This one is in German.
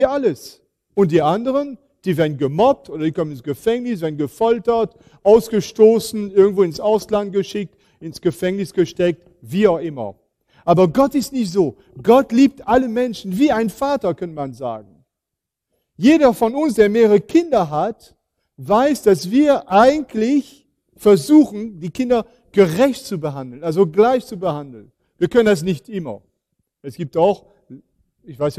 alles. Und die anderen, die werden gemobbt oder die kommen ins Gefängnis, werden gefoltert, ausgestoßen, irgendwo ins Ausland geschickt, ins Gefängnis gesteckt, wie auch immer. Aber Gott ist nicht so. Gott liebt alle Menschen wie ein Vater, könnte man sagen. Jeder von uns, der mehrere Kinder hat, weiß, dass wir eigentlich versuchen, die Kinder gerecht zu behandeln, also gleich zu behandeln. Wir können das nicht immer. Es gibt auch, ich weiß